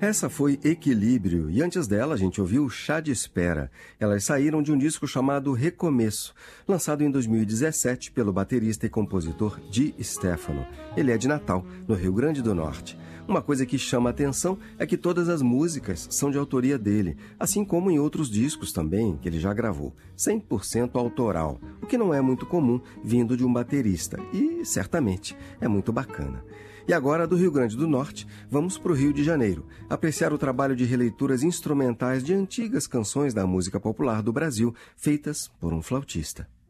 Essa foi Equilíbrio, e antes dela a gente ouviu Chá de Espera. Elas saíram de um disco chamado Recomeço, lançado em 2017 pelo baterista e compositor Di Stefano. Ele é de Natal, no Rio Grande do Norte. Uma coisa que chama a atenção é que todas as músicas são de autoria dele, assim como em outros discos também que ele já gravou. 100% autoral, o que não é muito comum vindo de um baterista, e certamente é muito bacana. E agora, do Rio Grande do Norte, vamos para o Rio de Janeiro, apreciar o trabalho de releituras instrumentais de antigas canções da música popular do Brasil, feitas por um flautista.